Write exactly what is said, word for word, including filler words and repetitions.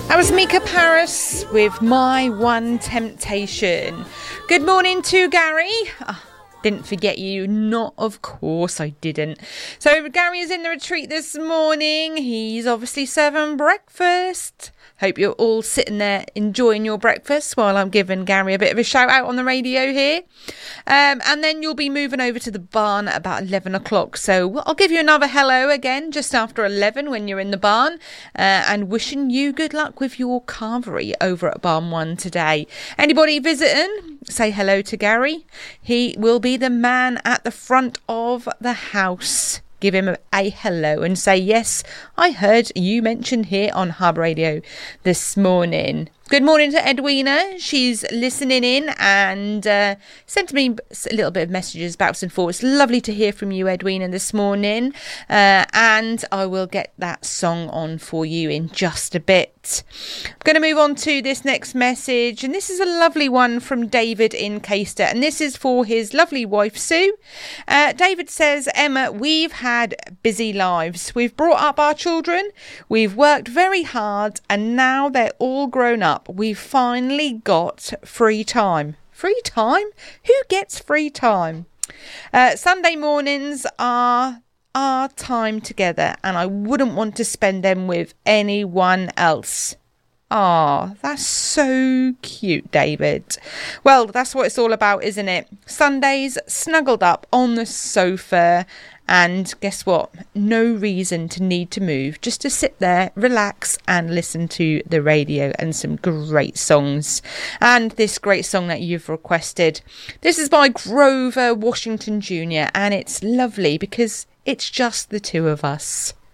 That was Mika Paris with My One Temptation. Good morning to Gary. Oh, didn't forget you. Not, of course I didn't. So Gary is in the retreat this morning. He's obviously serving breakfast. Hope you're all sitting there enjoying your breakfast while I'm giving Gary a bit of a shout out on the radio here. Um, and then you'll be moving over to the barn at about eleven o'clock. So I'll give you another hello again just after eleven when you're in the barn. Uh, and wishing you good luck with your carvery over at Barn One today. Anybody visiting, say hello to Gary. He will be the man at the front of the house. Give him a, a hello and say, yes, I heard you mentioned here on Hub Radio this morning. Good morning to Edwina. She's listening in and uh, sent me a little bit of messages backwards and forwards. Lovely to hear from you, Edwina, this morning. Uh, and I will get that song on for you in just a bit. I'm going to move on to this next message. And this is a lovely one from David in Caister. And this is for his lovely wife, Sue. Uh, David says, Emma, we've had busy lives. We've brought up our children. We've worked very hard. And now they're all grown up. We've finally got free time. Free time? Who gets free time? Uh, Sunday mornings are our time together, and I wouldn't want to spend them with anyone else. Ah, that's so cute, David. Well, that's what it's all about, isn't it? Sundays snuggled up on the sofa. And guess what? No reason to need to move, just to sit there, relax and listen to the radio and some great songs. And this great song that you've requested. This is by Grover Washington Junior And it's lovely because it's just the two of us.